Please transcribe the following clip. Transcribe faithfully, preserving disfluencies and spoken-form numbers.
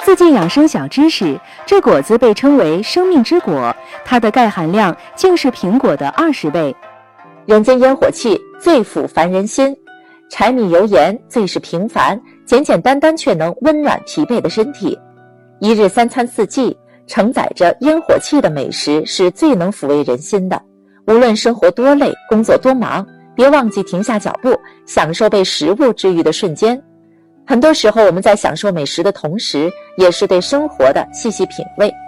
自荐养生小知识：这果子被称为生命之果，它的钙含量竟是苹果的二十倍。 人间烟火气，最抚凡人心。柴米油盐最是平凡，简简单单却能温暖疲惫的身体。一日三餐四季，承载着烟火气的美食是最能抚慰人心的。无论生活多累，工作多忙，别忘记停下脚步，享受被食物治愈的瞬间。很多时候，我们在享受美食的同时，也是对生活的细细品味。